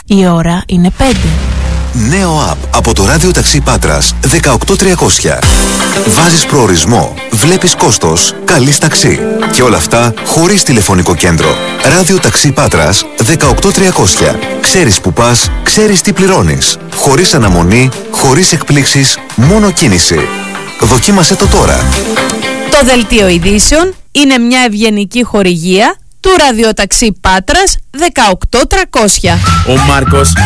Η ώρα είναι 5. Νέο app από το ράδιο ταξί Πάτρας 18300. Βάζεις προορισμό, βλέπεις κόστος, καλείς ταξί. Και όλα αυτά χωρίς τηλεφωνικό κέντρο. Ράδιο ταξί Πάτρας 18300. Ξέρεις που πας, ξέρεις τι πληρώνεις. Χωρίς αναμονή, χωρίς εκπλήξεις, μόνο κίνηση. Δοκίμασέ το τώρα. Το δελτίο ειδήσεων είναι μια ευγενική χορηγία του ραδιοταξί Πάτρας 18300. Ο Μάρκος